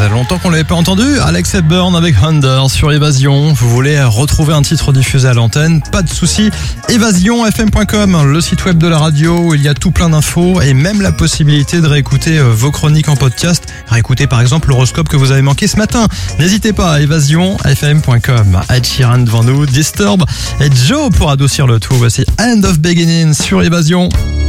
faisait longtemps qu'on l'avait pas entendu. Alex Hepburn avec Under sur Évasion. Vous voulez retrouver un titre diffusé à l'antenne? Pas de souci. évasionfm.com, le site web de la radio où il y a tout plein d'infos et même la possibilité de réécouter vos chroniques en podcast. Réécouter par exemple l'horoscope que vous avez manqué ce matin. N'hésitez pas à évasionfm.com. Ed Sheeran devant nous, Disturb et Joe pour adoucir le tout. Voici End of Beginning sur Évasion.